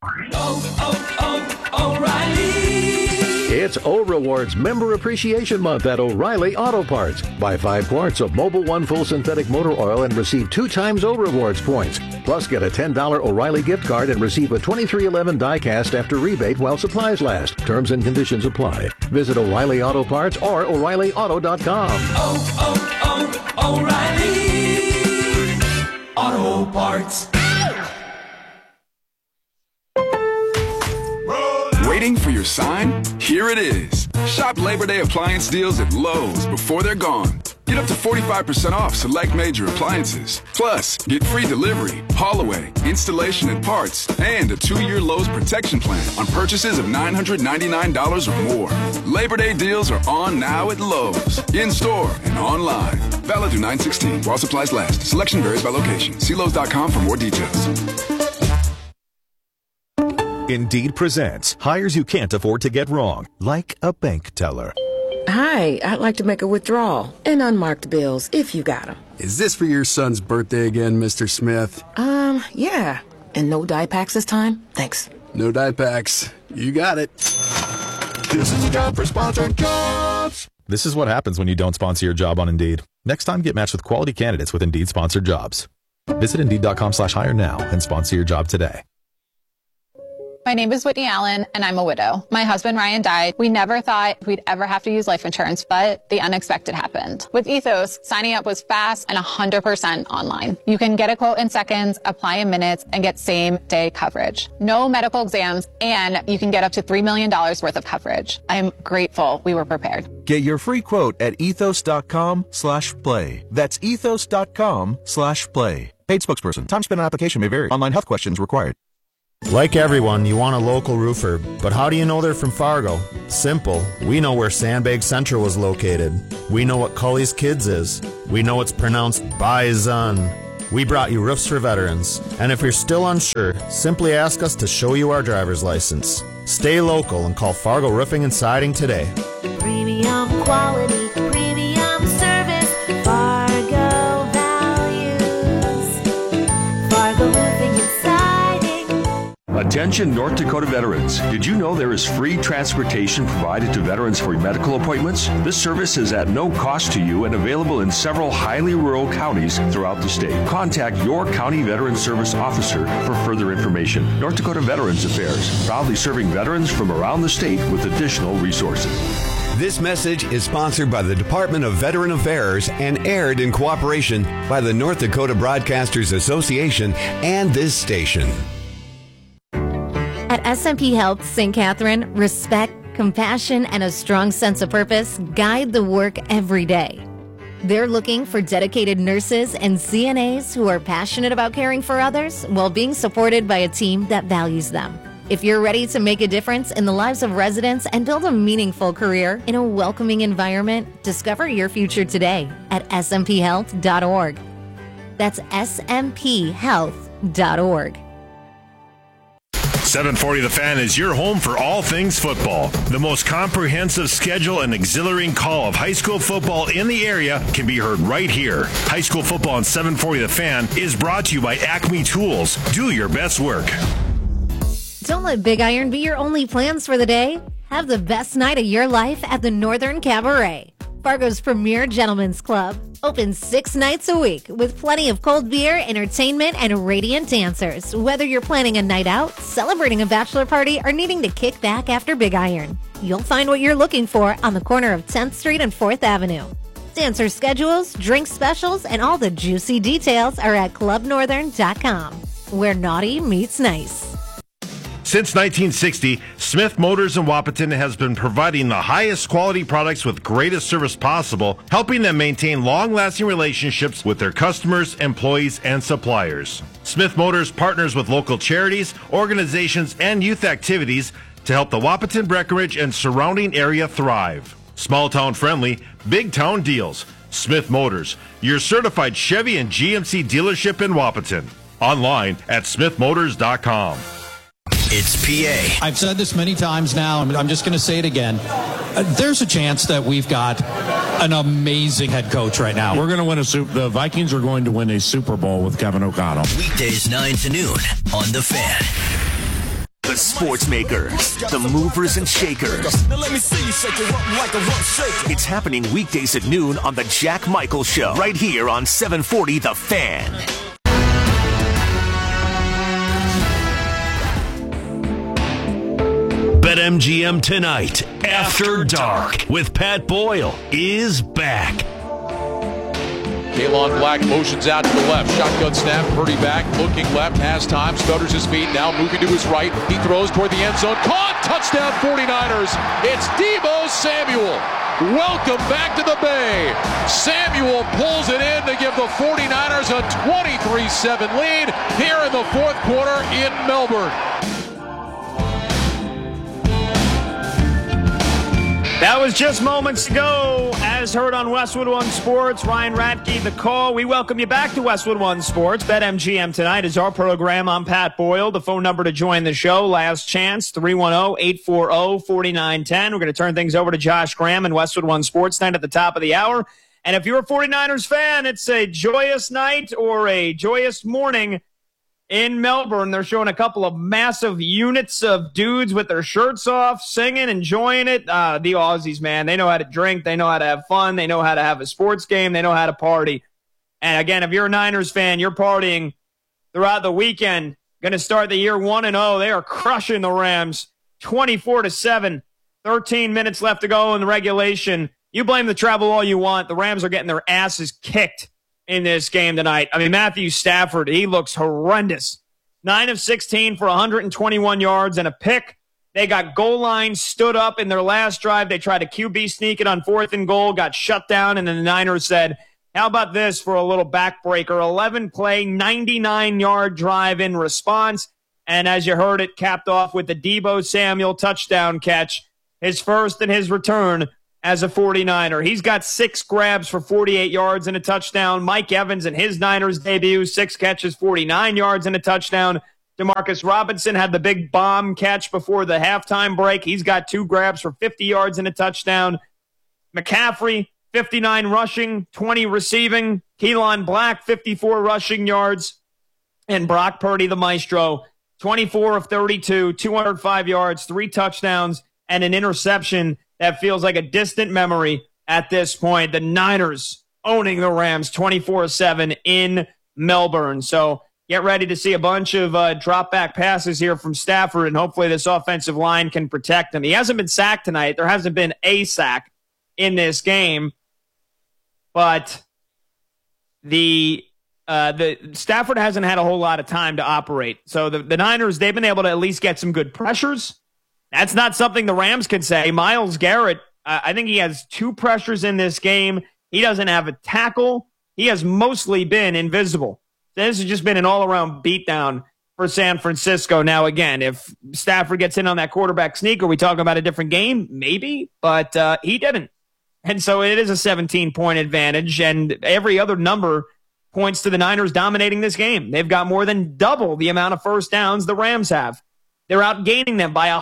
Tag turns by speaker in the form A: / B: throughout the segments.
A: O'Reilly!
B: It's O-Rewards Member Appreciation Month at O'Reilly Auto Parts. Buy 5 quarts of Mobil 1 full synthetic motor oil and receive 2 times O-Rewards points. Plus, get a $10 O'Reilly gift card and receive a 2311 die-cast after rebate while supplies last. Terms and conditions apply. Visit O'Reilly Auto Parts or O'ReillyAuto.com.
A: O'Reilly Auto Parts.
C: Waiting for your sign? Here it is. Shop Labor Day appliance deals at Lowe's before they're gone. Get up to 45% off select major appliances. Plus, get free delivery, haul away, installation and parts, and a 2-year Lowe's protection plan on purchases of $999 or more. Labor Day deals are on now at Lowe's, in-store and online. Valid through 9/16 while supplies last. Selection varies by location. See Lowes.com for more details.
D: Indeed presents hires you can't afford to get wrong, like a bank teller.
E: Hi, I'd like to make a withdrawal and unmarked bills, if you got them.
F: Is this for your son's birthday again, Mr. Smith?
E: Yeah. And no dye packs this time? Thanks.
F: No dye packs. You got it.
D: This is a job for sponsored jobs. This is what happens when you don't sponsor your job on Indeed. Next time, get matched with quality candidates with Indeed sponsored jobs. Visit Indeed.com/hire now and sponsor your job today.
G: My name is Whitney Allen, and I'm a widow. My husband, Ryan, died. We never thought we'd ever have to use life insurance, but the unexpected happened. With Ethos, signing up was fast and 100% online. You can get a quote in seconds, apply in minutes, and get same-day coverage. No medical exams, and you can get up to $3 million worth of coverage. I'm grateful we were prepared.
H: Get your free quote at ethos.com/play. That's ethos.com/play. Paid spokesperson. Time spent on application may vary. Online health questions required.
I: Like everyone, you want a local roofer, but how do you know they're from Fargo? Simple. We know where Sandbag Central was located. We know what Cully's Kids is. We know it's pronounced Bison. We brought you Roofs for Veterans. And if you're still unsure, simply ask us to show you our driver's license. Stay local and call Fargo Roofing and Siding today.
J: Premium quality, premium service, Fargo values. Fargo Roofing and Siding.
K: Attention North Dakota veterans. Did you know there is free transportation provided to veterans for medical appointments? This service is at no cost to you and available in several highly rural counties throughout the state. Contact your county veteran service officer for further information. North Dakota Veterans Affairs, proudly serving veterans from around the state with additional resources.
L: This message is sponsored by the Department of Veteran Affairs and aired in cooperation by the North Dakota Broadcasters Association and this station.
M: At SMP Health St. Catherine, respect, compassion, and a strong sense of purpose guide the work every day. They're looking for dedicated nurses and CNAs who are passionate about caring for others while being supported by a team that values them. If you're ready to make a difference in the lives of residents and build a meaningful career in a welcoming environment, discover your future today at smphealth.org. That's smphealth.org.
N: 740 The Fan is your home for all things football. The most comprehensive schedule and exhilarating call of high school football in the area can be heard right here. High school football on 740 The Fan is brought to you by Acme Tools. Do your best work.
M: Don't let Big Iron be your only plans for the day. Have the best night of your life at the Northern Cabaret, Fargo's premier gentlemen's club. Open 6 nights a week with plenty of cold beer, entertainment, and radiant dancers. Whether you're planning a night out, celebrating a bachelor party, or needing to kick back after Big Iron, you'll find what you're looking for on the corner of 10th Street and 4th Avenue. Dancer schedules, drink specials, and all the juicy details are at clubnorthern.com, where naughty meets nice.
N: Since 1960, Smith Motors in Wahpeton has been providing the highest quality products with greatest service possible, helping them maintain long-lasting relationships with their customers, employees, and suppliers. Smith Motors partners with local charities, organizations, and youth activities to help the Wahpeton, Breckenridge, and surrounding area thrive. Small town friendly, big town deals. Smith Motors, your certified Chevy and GMC dealership in Wahpeton. Online at smithmotors.com.
O: It's PA.
P: I've said this many times now. I'm just going to say it again. There's a chance that we've got an amazing head coach right now.
Q: We're going to win the Vikings are going to win a Super Bowl with Kevin O'Connell.
O: Weekdays 9 to noon on The Fan. The sports makers, the movers and shakers.
A: Now let me see you shake it up like a rump shaker.
O: It's happening weekdays at noon on The Jack Michael Show, right here on 740 The Fan.
R: BetMGM tonight, After Dark, with Pat Boyle, is back.
S: Kalon Black motions out to the left. Shotgun snap. Purdy back. Looking left. Has time. Stutters his feet. Now moving to his right. He throws toward the end zone. Caught. Touchdown 49ers. It's Deebo Samuel. Welcome back to the Bay. Samuel pulls it in to give the 49ers a 23-7 lead here in the fourth quarter in Melbourne.
T: That was just moments ago, as heard on Westwood One Sports. Ryan Ratke, the call. We welcome you back to Westwood One Sports. BetMGM tonight is our program. I'm Pat Boyle. The phone number to join the show, last chance, 310-840-4910. We're going to turn things over to Josh Graham and Westwood One Sports night at the top of the hour. And if you're a 49ers fan, it's a joyous night or a joyous morning in Melbourne. They're showing a couple of massive units of dudes with their shirts off, singing, enjoying it. The Aussies, man, they know how to drink. They know how to have fun. They know how to have a sports game. They know how to party. And again, if you're a Niners fan, you're partying throughout the weekend. Going to start the year 1-0. They are crushing the Rams 24-7. 13 minutes left to go in the regulation. You blame the travel all you want. The Rams are getting their asses kicked in this game tonight. I mean, Matthew Stafford, he looks horrendous. 9 of 16 for 121 yards and a pick. They got goal line stood up in their last drive. They tried to QB sneak it on 4th and goal, got shut down, and then the Niners said, how about this for a little backbreaker? 11-play, 99-yard drive in response. And as you heard, it capped off with the Deebo Samuel touchdown catch, his first in his return as a 49er. He's got 6 grabs for 48 yards and a touchdown. Mike Evans in his Niners debut, 6 catches, 49 yards and a touchdown. Demarcus Robinson had the big bomb catch before the halftime break. He's got 2 grabs for 50 yards and a touchdown. McCaffrey, 59 rushing, 20 receiving. Kalon Black, 54 rushing yards. And Brock Purdy, the maestro, 24 of 32, 205 yards, 3 touchdowns, and an interception that feels like a distant memory at this point. The Niners owning the Rams 24-7 in Melbourne. So get ready to see a bunch of drop-back passes here from Stafford, and hopefully this offensive line can protect him. He hasn't been sacked tonight. There hasn't been a sack in this game. But the Stafford hasn't had a whole lot of time to operate. So the Niners, they've been able to at least get some good pressures. That's not something the Rams can say. Myles Garrett, I think he has 2 pressures in this game. He doesn't have a tackle. He has mostly been invisible. This has just been an all-around beatdown for San Francisco. Now, again, if Stafford gets in on that quarterback sneak, are we talking about a different game? Maybe, but he didn't. And so it is a 17-point advantage, and every other number points to the Niners dominating this game. They've got more than double the amount of first downs the Rams have. They're outgaining them by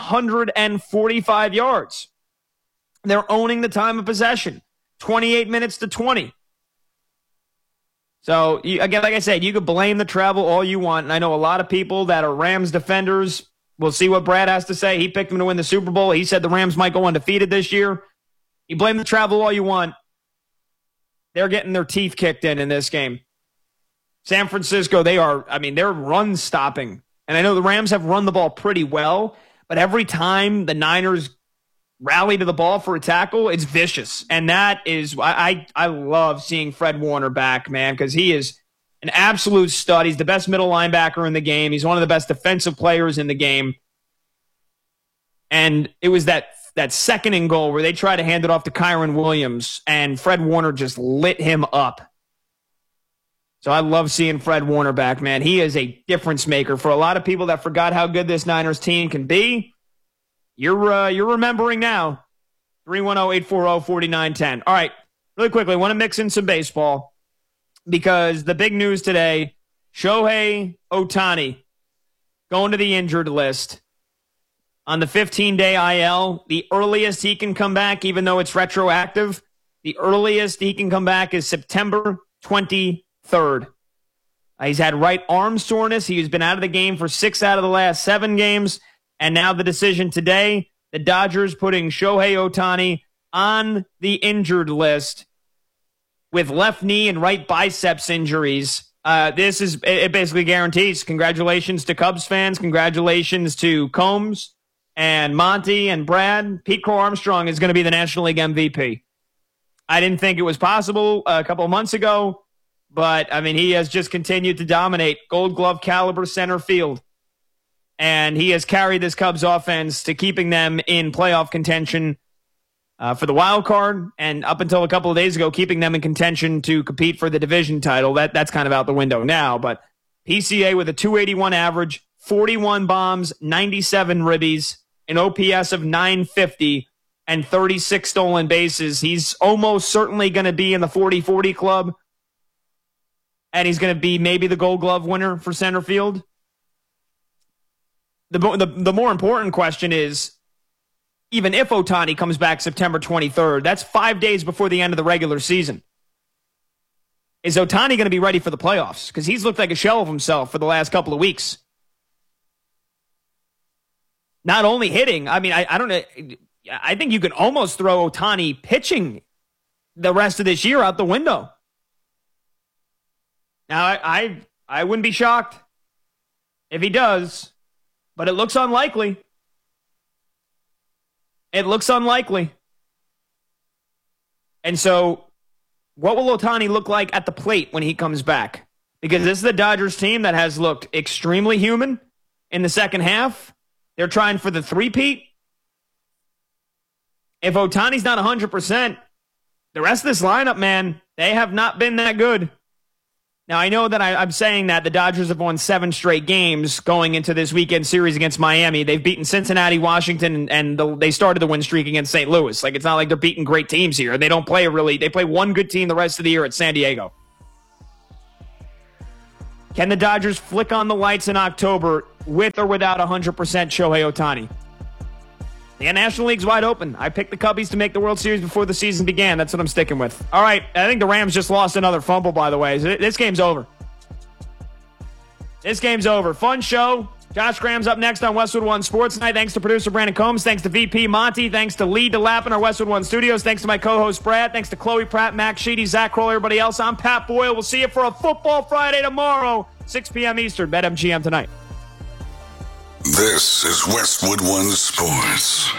T: 145 yards. They're owning the time of possession, 28 minutes to 20. So, again, like I said, you could blame the travel all you want, and I know a lot of people that are Rams defenders. We'll see what Brad has to say. He picked them to win the Super Bowl. He said the Rams might go undefeated this year. You blame the travel all you want. They're getting their teeth kicked in this game. San Francisco, they're run stopping. And I know the Rams have run the ball pretty well, but every time the Niners rally to the ball for a tackle, it's vicious. And that is, I love seeing Fred Warner back, man, because he is an absolute stud. He's the best middle linebacker in the game. He's one of the best defensive players in the game. And it was that 2nd and goal where they tried to hand it off to Kyron Williams, and Fred Warner just lit him up. So I love seeing Fred Warner back, man. He is a difference maker. For a lot of people that forgot how good this Niners team can be, you're remembering now. 310-840-4910. All right, really quickly, I want to mix in some baseball because the big news today, Shohei Ohtani going to the injured list on the 15-day IL. The earliest he can come back, even though it's retroactive, the earliest he can come back is September 23rd. He's had right arm soreness. He's been out of the game for 6 out of the last 7 games. And now the decision today, the Dodgers putting Shohei Ohtani on the injured list with left knee and right biceps injuries. It basically guarantees. Congratulations to Cubs fans. Congratulations to Combs and Monty and Brad. Pete Crow Armstrong is going to be the National League MVP. I didn't think it was possible a couple of months ago, but, I mean, he has just continued to dominate Gold Glove caliber center field. And he has carried this Cubs offense to keeping them in playoff contention for the wild card, and up until a couple of days ago, keeping them in contention to compete for the division title. That's kind of out the window now, but PCA with a 281 average, 41 bombs, 97 ribbies, an OPS of 950, and 36 stolen bases. He's almost certainly going to be in the 40-40 club, and he's going to be maybe the Gold Glove winner for center field. The more important question is, even if Ohtani comes back September 23rd, that's 5 days before the end of the regular season. Is Ohtani going to be ready for the playoffs? Because he's looked like a shell of himself for the last couple of weeks. Not only hitting, I mean, I don't know. I think you could almost throw Ohtani pitching the rest of this year out the window. Now, I wouldn't be shocked if he does, but it looks unlikely. It looks unlikely. And so, what will Ohtani look like at the plate when he comes back? Because this is the Dodgers team that has looked extremely human in the second half. They're trying for the three-peat. If Ohtani's not 100%, the rest of this lineup, man, they have not been that good. Now, I know that I'm saying that the Dodgers have won 7 straight games going into this weekend series against Miami. They've beaten Cincinnati, Washington, and they started the win streak against St. Louis. Like, it's not like they're beating great teams here. They don't play they play one good team the rest of the year at San Diego. Can the Dodgers flick on the lights in October with or without 100% Shohei Ohtani? The National League's wide open. I picked the Cubbies to make the World Series before the season began. That's what I'm sticking with. All right, I think the Rams just lost another fumble, by the way. This game's over. This game's over. Fun show. Josh Graham's up next on Westwood One Sports Night. Thanks to producer Brandon Combs. Thanks to VP Monty. Thanks to Lee DeLapp in our Westwood One studios. Thanks to my co-host Brad. Thanks to Chloe Pratt, Max Sheedy, Zach Kroll, everybody else. I'm Pat Boyle. We'll see you for a Football Friday tomorrow, 6 p.m. Eastern. BetMGM tonight.
U: This is Westwood One Sports.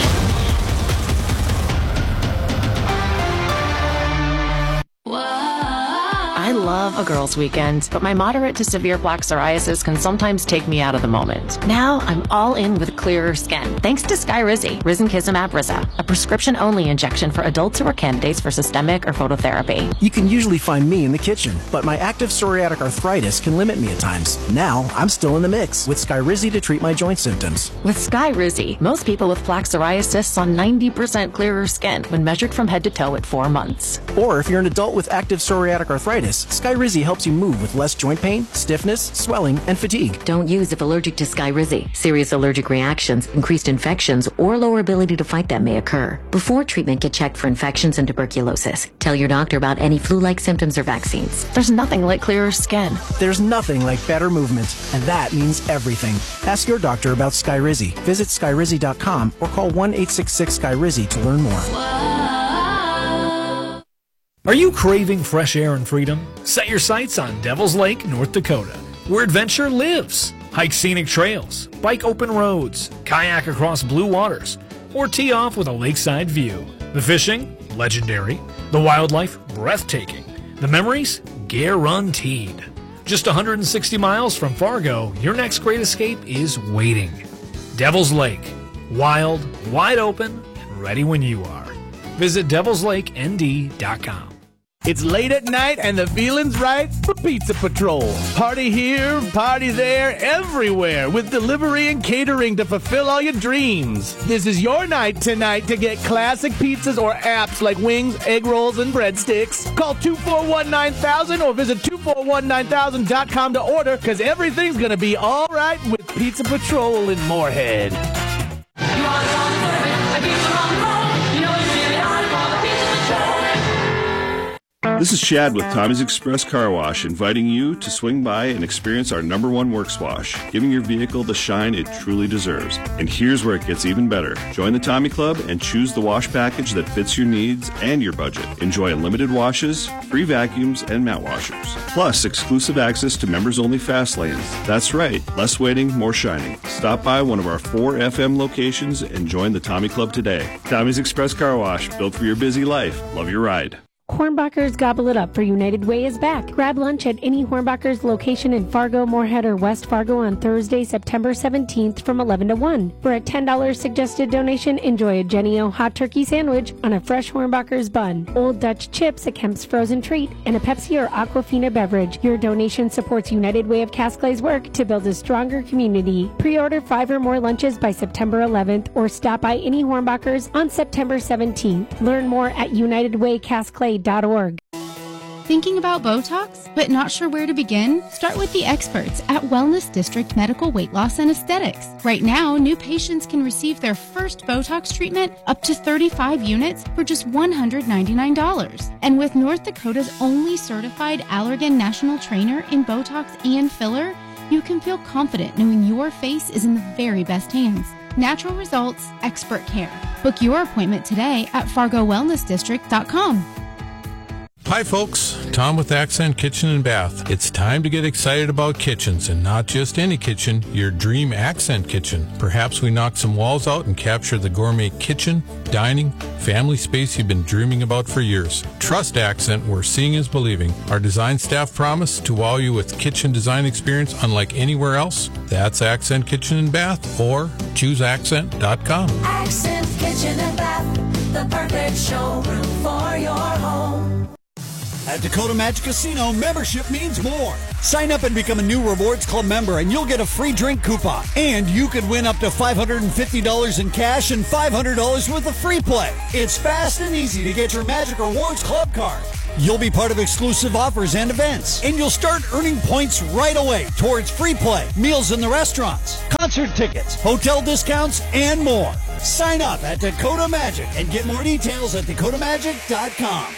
V: I love a girls' weekend, but my moderate to severe plaque psoriasis can sometimes take me out of the moment. Now I'm all in with clearer skin, thanks to Skyrizi, Risankizumab Riza, a prescription-only injection for adults who are candidates for systemic or phototherapy.
W: You can usually find me in the kitchen, but my active psoriatic arthritis can limit me at times. Now I'm still in the mix with Skyrizi to treat my joint symptoms.
V: With Skyrizi, most people with plaque psoriasis saw 90% clearer skin when measured from head to toe at 4 months.
W: Or if you're an adult with active psoriatic arthritis, Skyrizi helps you move with less joint pain, stiffness, swelling, and fatigue.
X: Don't use if allergic to Skyrizi. Serious allergic reactions, increased infections, or lower ability to fight them may occur. Before treatment, get checked for infections and tuberculosis. Tell your doctor about any flu-like symptoms or vaccines.
V: There's nothing like clearer skin.
W: There's nothing like better movement, and that means everything. Ask your doctor about Skyrizi. Visit Skyrizi.com or call 1-866-SKYRIZI to learn more.
Y: Are you craving fresh air and freedom? Set your sights on Devil's Lake, North Dakota, where adventure lives. Hike scenic trails, bike open roads, kayak across blue waters, or tee off with a lakeside view. The fishing, legendary. The wildlife, breathtaking. The memories, guaranteed. Just 160 miles from Fargo, your next great escape is waiting. Devil's Lake, wild, wide open, and ready when you are. Visit devilslakend.com.
Z: It's late at night and the feeling's right for Pizza Patrol. Party here, party there, everywhere with delivery and catering to fulfill all your dreams. This is your night tonight to get classic pizzas or apps like wings, egg rolls, and breadsticks. Call 241-9000 or visit 2419000.com to order because everything's going to be all right with Pizza Patrol in Moorhead.
B: This is Chad with Tommy's Express Car Wash, inviting you to swing by and experience our #1 works wash, giving your vehicle the shine it truly deserves. And here's where it gets even better. Join the Tommy Club and choose the wash package that fits your needs and your budget. Enjoy unlimited washes, free vacuums, and mat washers. Plus, exclusive access to members-only fast lanes. That's right, less waiting, more shining. Stop by one of our 4 FM locations and join the Tommy Club today. Tommy's Express Car Wash, built for your busy life. Love your ride.
C: Hornbachers Gobble It Up for United Way is back. Grab lunch at any Hornbachers location in Fargo, Moorhead, or West Fargo on Thursday, September 17th from 11 to 1. For a $10 suggested donation, enjoy a Jenny O hot turkey sandwich on a fresh Hornbachers bun, Old Dutch chips, a Kemp's frozen treat, and a Pepsi or Aquafina beverage. Your donation supports United Way of Casclay's work to build a stronger community. Pre-order 5 or more lunches by September 11th or stop by any Hornbachers on September 17th. Learn more at UnitedWayCasclay.org.
D: Thinking about Botox, but not sure where to begin? Start with the experts at Wellness District Medical Weight Loss and Aesthetics. Right now, new patients can receive their first Botox treatment up to 35 units for just $199. And with North Dakota's only certified Allergan national trainer in Botox and filler, you can feel confident knowing your face is in the very best hands. Natural results, expert care. Book your appointment today at FargoWellnessDistrict.com.
E: Hi folks, Tom with Accent Kitchen and Bath. It's time to get excited about kitchens, and not just any kitchen, your dream Accent kitchen. Perhaps we knock some walls out and capture the gourmet kitchen, dining, family space you've been dreaming about for years. Trust Accent, where seeing is believing. Our design staff promise to wow you with kitchen design experience unlike anywhere else. That's Accent Kitchen and Bath, or chooseaccent.com.
J: Accent Kitchen and Bath, the perfect showroom for your home.
F: At Dakota Magic Casino, membership means more. Sign up and become a new Rewards Club member, and you'll get a free drink coupon. And you could win up to $550 in cash and $500 worth of free play. It's fast and easy to get your Magic Rewards Club card. You'll be part of exclusive offers and events, and you'll start earning points right away towards free play, meals in the restaurants, concert tickets, hotel discounts, and more. Sign up at Dakota Magic and get more details at dakotamagic.com.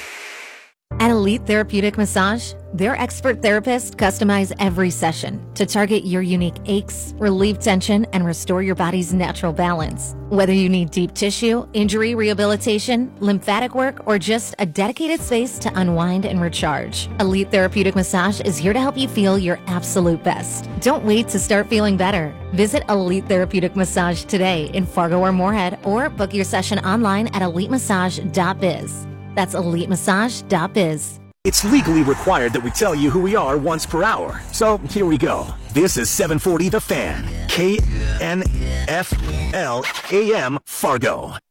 M: At Elite Therapeutic Massage, their expert therapists customize every session to target your unique aches, relieve tension, and restore your body's natural balance. Whether you need deep tissue, injury rehabilitation, lymphatic work, or just a dedicated space to unwind and recharge, Elite Therapeutic Massage is here to help you feel your absolute best. Don't wait to start feeling better. Visit Elite Therapeutic Massage today in Fargo or Moorhead, or book your session online at elitemassage.biz. That's elitemassage.biz.
O: It's legally required that we tell you who we are once per hour. So here we go. This is 740 The Fan. KNFL AM Fargo.